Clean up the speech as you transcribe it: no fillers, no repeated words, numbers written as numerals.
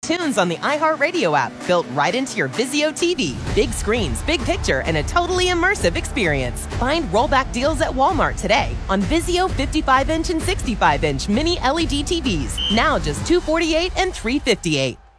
tunes on the iHeartRadio app, built right into your Vizio TV. Big screens, big picture, and a totally immersive experience. Find rollback deals at Walmart today on Vizio 55-inch and 65-inch mini LED TVs. Now just $248 and $358.